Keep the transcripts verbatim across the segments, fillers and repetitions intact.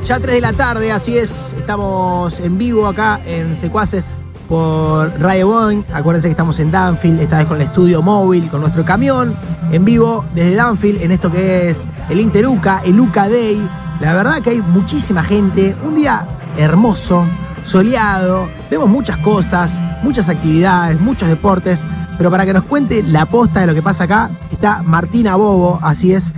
Ya tres de la tarde, así es, estamos en vivo acá en Secuaces por Radio Boeing. Acuérdense que estamos en Danfield, esta vez con el estudio móvil, con nuestro camión, en vivo desde Danfield, en esto que es el Interuca, el Uca Day. La verdad que hay muchísima gente, un día hermoso, soleado, vemos muchas cosas, muchas actividades, muchos deportes, pero para que nos cuente la posta de lo que pasa acá, está Martina Bobo, así es,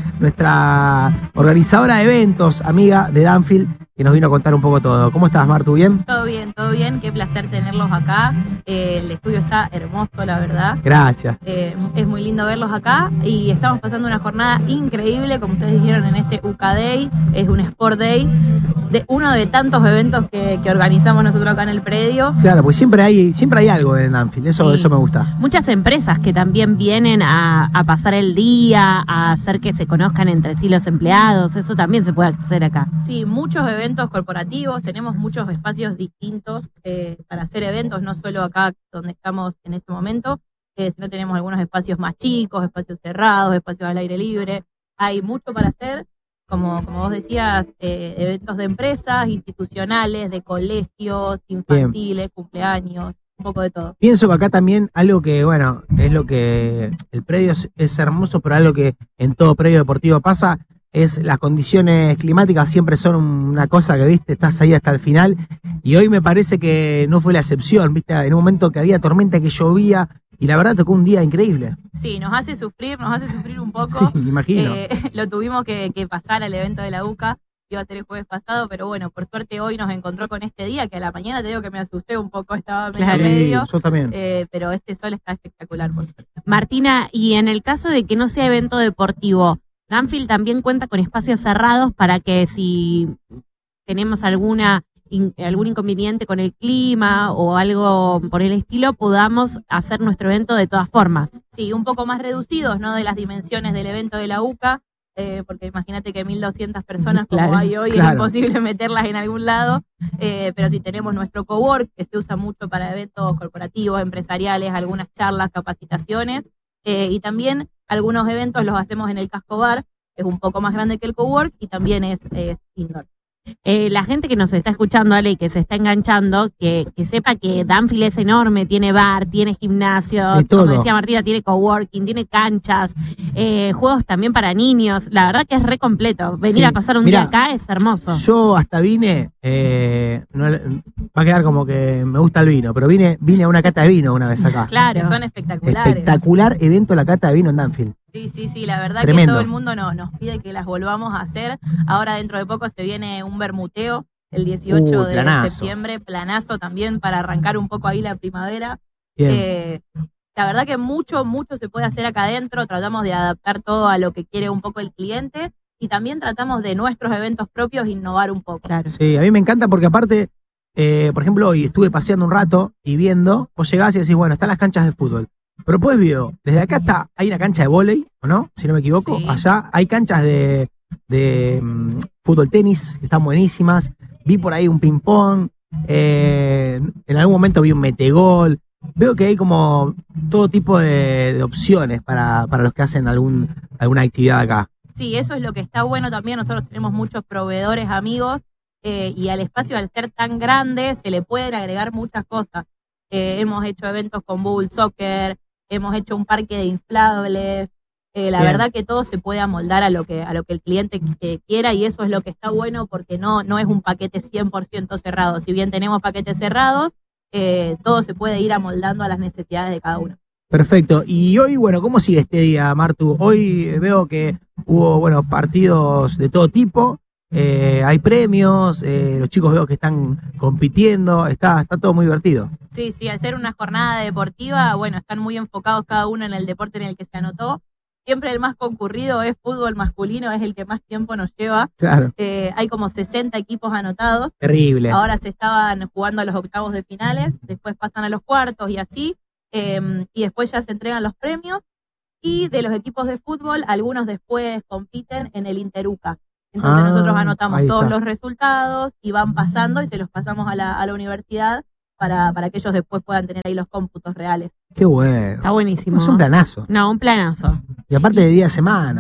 nuestra organizadora de eventos, amiga de Danfield, que nos vino a contar un poco todo. ¿Cómo estás, Martu? ¿Bien? Todo bien, todo bien. Qué placer tenerlos acá. Eh, el estudio está hermoso, la verdad. Gracias. Eh, es muy lindo verlos acá y estamos pasando una jornada increíble, como ustedes dijeron, en este Uca Day. Es un Sport Day, de uno de tantos eventos que, que organizamos nosotros acá en el predio. Claro, pues siempre hay, siempre hay algo en Danfield, eso, Sí. eso me gusta. Muchas empresas que también vienen a, a pasar el día, a hacer que se conozcan entre sí los empleados, eso también se puede hacer acá. Sí, muchos eventos corporativos, tenemos muchos espacios distintos eh, para hacer eventos, no solo acá donde estamos en este momento, eh, sino tenemos algunos espacios más chicos, espacios cerrados, espacios al aire libre. Hay mucho para hacer, como, como vos decías, eh, eventos de empresas, institucionales, de colegios, infantiles, cumpleaños, un poco de todo. Pienso que acá también algo que, bueno, es lo que el predio es, es hermoso, pero algo que en todo predio deportivo pasa es las condiciones climáticas siempre son una cosa que, viste, estás ahí hasta el final y hoy me parece que no fue la excepción, viste, en un momento que había tormenta, que llovía y la verdad tocó un día increíble. Sí, nos hace sufrir, nos hace sufrir un poco. Sí, imagino. Eh, lo tuvimos que, que pasar al evento de la UCA, iba a ser el jueves pasado, pero bueno, por suerte hoy nos encontró con este día, que a la mañana te digo que me asusté un poco, estaba medio Claro. medio, Sí, yo también. eh, pero este sol está espectacular, por suerte. Martina, y en el caso de que no sea evento deportivo, Danfield también cuenta con espacios cerrados para que si tenemos alguna in- algún inconveniente con el clima o algo por el estilo, podamos hacer nuestro evento de todas formas. Sí, un poco más reducidos, ¿no? De las dimensiones del evento de la UCA, eh, porque imagínate que mil doscientas personas como Claro, hay hoy claro. es imposible meterlas en algún lado, eh, pero sí tenemos nuestro cowork, que se usa mucho para eventos corporativos, empresariales, algunas charlas, capacitaciones, eh, y también algunos eventos los hacemos en el Casco Bar, es un poco más grande que el cowork y también es, es indoor. Eh, la gente que nos está escuchando, Ale, y que se está enganchando, que, que sepa que Danfield es enorme, tiene bar, tiene gimnasio, De todo. como decía Martina, tiene coworking, tiene canchas, eh, juegos también para niños. La verdad que es re completo. Venir Sí. a pasar un Mirá, día acá es hermoso. Yo hasta vine, eh, no, va a quedar como que me gusta el vino, pero vine, vine a una cata de vino una vez acá. Que Claro. son espectaculares. Espectacular evento la cata de vino en Danfield. Sí, sí, sí, la verdad Tremendo. que todo el mundo no, nos pide que las volvamos a hacer. Ahora dentro de poco se viene un bermuteo el dieciocho Uh, de planazo. septiembre, planazo también para arrancar un poco ahí la primavera. Bien. Eh, la verdad que mucho, mucho se puede hacer acá adentro, tratamos de adaptar todo a lo que quiere un poco el cliente y también tratamos de nuestros eventos propios innovar un poco. Claro. Sí, a mí me encanta porque aparte, eh, por ejemplo, hoy estuve paseando un rato y viendo, vos llegás y decís, bueno, están las canchas de fútbol. Pero después veo, desde acá está, hay una cancha de vóley, ¿o no? Si no me equivoco. Sí. Allá hay canchas de, de mm, fútbol tenis, que están buenísimas. Vi por ahí un ping-pong. eh, en algún momento vi un metegol. Veo que hay como todo tipo de, de opciones para, para los que hacen algún, alguna actividad acá. Sí, eso es lo que está bueno también. Nosotros tenemos muchos proveedores amigos eh, y al espacio, al ser tan grande, se le pueden agregar muchas cosas. Eh, hemos hecho eventos con Bull Soccer, hemos hecho un parque de inflables. Eh, la Bien. verdad que todo se puede amoldar a lo que a lo que el cliente eh, quiera y eso es lo que está bueno porque no, no es un paquete cien por ciento cerrado. Si bien tenemos paquetes cerrados, eh, todo se puede ir amoldando a las necesidades de cada uno. Perfecto. Y hoy, bueno, ¿cómo sigue este día, Martu? Hoy veo que hubo, bueno, partidos de todo tipo, eh, hay premios, eh, los chicos veo que están compitiendo, está, está todo muy divertido. Sí, sí, al ser una jornada deportiva, bueno, están muy enfocados cada uno en el deporte en el que se anotó. Siempre el más concurrido es fútbol masculino, es el que más tiempo nos lleva. Claro. Eh, hay como sesenta equipos anotados. Terrible. Ahora se estaban jugando a los octavos de finales, después pasan a los cuartos y así. Eh, y después ya se entregan los premios. Y de los equipos de fútbol, algunos después compiten en el Interuca. Entonces Ah, nosotros anotamos ahí todos está. los resultados y van pasando y se los pasamos a la, a la universidad para, para que ellos después puedan tener ahí los cómputos reales. Qué bueno. Está buenísimo. Es un planazo. No, un planazo. Y aparte de día de semana.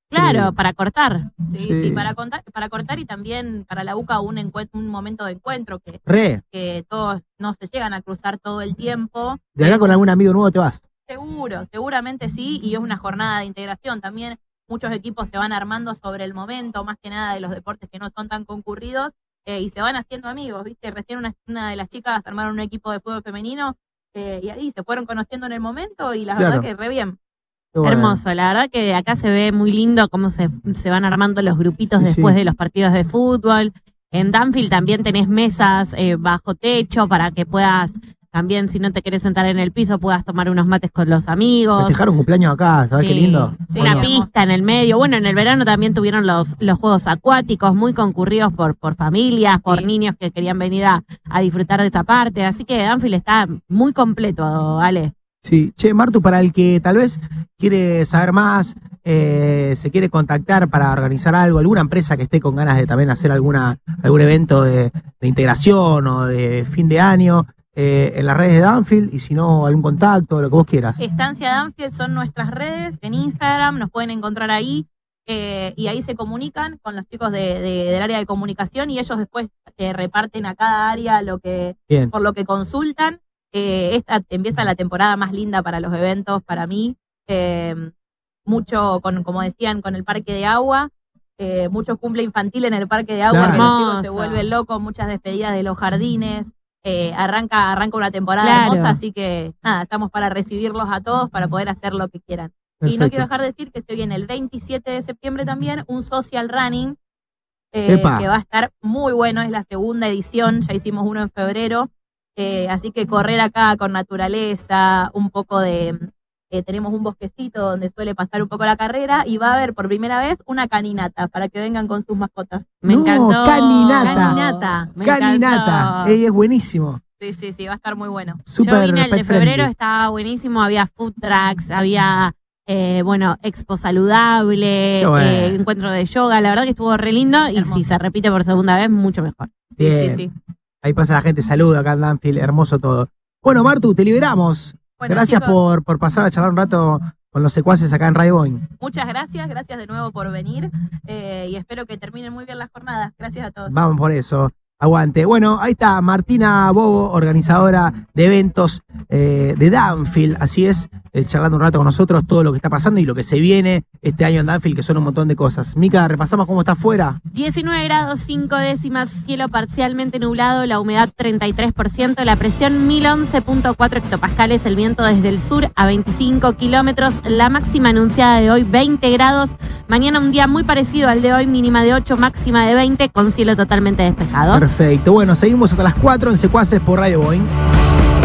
Claro, para cortar. Sí, Sí. sí, para, contar, para cortar y también para la U C A un, encuent- un momento de encuentro que, Re. que todos no se llegan a cruzar todo el tiempo. De acá con algún amigo nuevo te vas. Seguro, seguramente sí, y es una jornada de integración. También muchos equipos se van armando sobre el momento, más que nada de los deportes que no son tan concurridos, eh, y se van haciendo amigos, ¿viste? Recién una, una de las chicas armaron un equipo de fútbol femenino, eh, y ahí se fueron conociendo en el momento, y la Claro. verdad que re bien. Qué bueno. Hermoso, la verdad que acá se ve muy lindo cómo se, se van armando los grupitos Sí, después sí. de los partidos de fútbol. En Danfield también tenés mesas eh, bajo techo para que puedas, también si no te querés sentar en el piso, puedas tomar unos mates con los amigos. Festejar un cumpleaños acá, ¿sabes Sí, qué lindo? Sí, una hermoso. pista en el medio. Bueno, en el verano también tuvieron los, los juegos acuáticos muy concurridos por, por familias, Sí. por niños que querían venir a, a disfrutar de esa parte. Así que Danfield está muy completo, Ale. Sí, che, Martu, para el que tal vez quiere saber más, eh, se quiere contactar para organizar algo, alguna empresa que esté con ganas de también hacer alguna algún evento de, de integración o de fin de año, eh, en las redes de Danfield, y si no, algún contacto, lo que vos quieras. Estancia Danfield son nuestras redes, en Instagram nos pueden encontrar ahí, eh, y ahí se comunican con los chicos de, de- del área de comunicación, y ellos después eh, reparten a cada área lo que Bien, por lo que consultan. Eh, esta empieza la temporada más linda para los eventos, para mí. Eh, mucho, con, como decían, con el parque de agua. Eh, mucho cumple infantil en el parque de agua, Claro. que los chicos se Hermoso. vuelven locos, muchas despedidas de los jardines. Eh, arranca, arranca una temporada Claro. hermosa, así que nada, estamos para recibirlos a todos, para poder hacer lo que quieran. Y no perfecto. quiero dejar de decir que se viene el veintisiete de septiembre también un social running, eh, Epa. que va a estar muy bueno, es la segunda edición, ya hicimos uno en febrero, eh, así que correr acá con naturaleza, un poco de, eh, tenemos un bosquecito donde suele pasar un poco la carrera, y va a haber por primera vez una caninata para que vengan con sus mascotas. Me No, encantó. caninata. Caninata. Me Caninata, encantó. ey, es buenísimo. Sí, sí, sí, va a estar muy bueno. Súper Yo vine el de pet febrero, friendly. estaba buenísimo, había food trucks, había, eh, bueno, expo saludable, Qué bueno. eh, encuentro de yoga, la verdad que estuvo re lindo y Hermoso. si se repite por segunda vez, mucho mejor. Sí, Bien. sí, sí. Ahí pasa la gente, saluda acá en Danfield, hermoso todo. Bueno, Martu, te liberamos. Bueno, Gracias chicos, por, por pasar a charlar un rato con los secuaces acá en Radio Boeing. muchas gracias, gracias de nuevo por venir, eh, y espero que terminen muy bien las jornadas. Gracias a todos. Vamos por eso. Aguante. Bueno, ahí está Martina Bobo, organizadora de eventos eh, de Danfield. Así es, eh, charlando un rato con nosotros todo lo que está pasando y lo que se viene este año en Danfield, que son un montón de cosas. Mica, repasamos cómo está afuera. diecinueve grados, cinco décimas, cielo parcialmente nublado, la humedad treinta y tres por ciento, la presión mil once punto cuatro hectopascales, el viento desde el sur a veinticinco kilómetros, la máxima anunciada de hoy veinte grados, mañana un día muy parecido al de hoy, mínima de ocho, máxima de veinte, con cielo totalmente despejado. Perfecto. Bueno, seguimos hasta las cuatro en Secuaces por Radio Boeing.